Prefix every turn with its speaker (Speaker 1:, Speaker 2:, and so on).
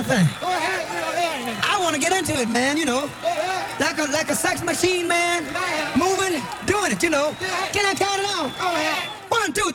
Speaker 1: thing. I want to get into it, man, you know. Like a sex machine, man. Moving, doing it, you know. Can I count it on? 1, 2, 3.